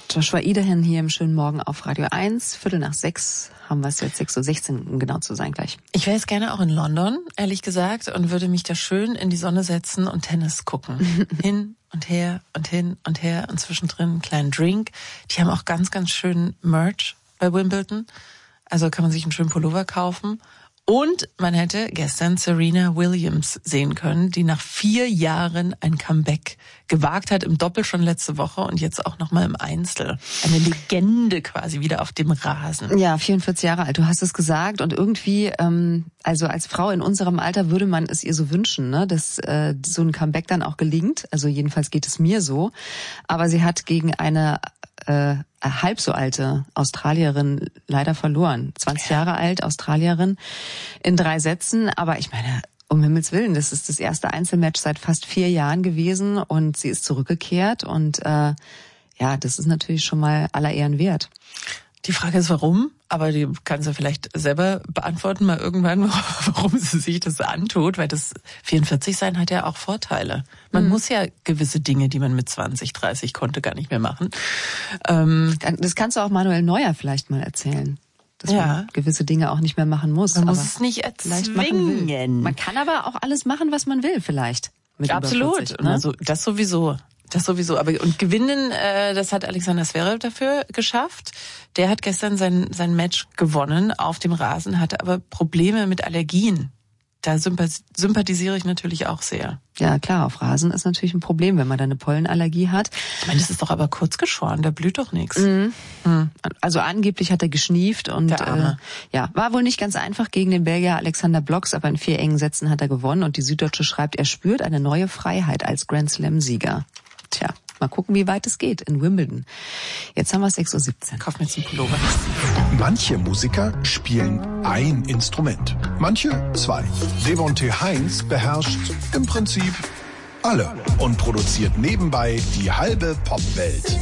Joshua Idahan hier im schönen Morgen auf Radio 1. 5:45 haben wir es jetzt, 6:16 Uhr, um genau zu sein gleich. Ich wäre jetzt gerne auch in London, ehrlich gesagt, und würde mich da schön in die Sonne setzen und Tennis gucken. Hin und her und hin und her und zwischendrin einen kleinen Drink. Die haben auch ganz, ganz schön Merch bei Wimbledon. Also kann man sich einen schönen Pullover kaufen. Und man hätte gestern Serena Williams sehen können, die nach 4 Jahren ein Comeback gewagt hat, im Doppel schon letzte Woche und jetzt auch nochmal im Einzel. Eine Legende quasi wieder auf dem Rasen. Ja, 44 Jahre alt, du hast es gesagt. Und irgendwie, also als Frau in unserem Alter würde man es ihr so wünschen, ne, dass so ein Comeback dann auch gelingt. Also jedenfalls geht es mir so. Aber sie hat gegen eine halb so alte Australierin leider verloren. 20 Jahre alt, Australierin, in 3 Sätzen. Aber ich meine, um Himmels Willen, das ist das erste Einzelmatch seit fast 4 Jahren gewesen und sie ist zurückgekehrt. Und ja, das ist natürlich schon mal aller Ehren wert. Die Frage ist, warum? Aber die kannst du vielleicht selber beantworten mal irgendwann, warum sie sich das antut, weil das 44 sein hat ja auch Vorteile. Man muss ja gewisse Dinge, die man mit 20, 30 konnte, gar nicht mehr machen. Das kannst du auch Manuel Neuer vielleicht mal erzählen. Dass man gewisse Dinge auch nicht mehr machen muss. Man muss es nicht erzwingen. Man kann aber auch alles machen, was man will vielleicht. Mit Absolut. 40, ne? Also das sowieso. Aber und gewinnen, das hat Alexander Zverev dafür geschafft. Der hat gestern sein Match gewonnen auf dem Rasen, hatte aber Probleme mit Allergien. Da sympathisiere ich natürlich auch sehr. Ja, klar, auf Rasen ist natürlich ein Problem, wenn man da eine Pollenallergie hat. Ich meine, das ist doch aber kurz geschoren, da blüht doch nichts. Also angeblich hat er geschnieft und ja, war wohl nicht ganz einfach gegen den Belgier Alexander Blocks, aber in 4 engen Sätzen hat er gewonnen und die Süddeutsche schreibt, er spürt eine neue Freiheit als Grand Slam-Sieger. Tja, mal gucken, wie weit es geht in Wimbledon. Jetzt haben wir 6:17 Uhr. Kauf mir jetzt einen Pullover. Manche Musiker spielen ein Instrument, manche 2. Devonte Heinz beherrscht im Prinzip alle und produziert nebenbei die halbe Popwelt.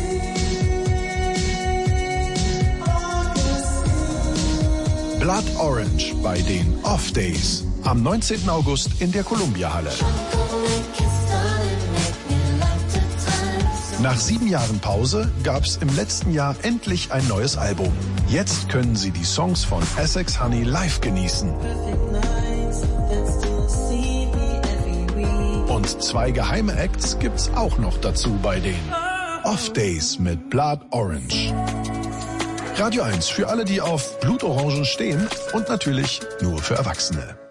Blood Orange bei den Off Days am 19. August in der Columbia-Halle. Nach 7 Jahren Pause gab's im letzten Jahr endlich ein neues Album. Jetzt können Sie die Songs von Essex Honey live genießen. Und 2 geheime Acts gibt's auch noch dazu bei den Off Days mit Blood Orange. Radio 1 für alle, die auf Blutorangen stehen und natürlich nur für Erwachsene.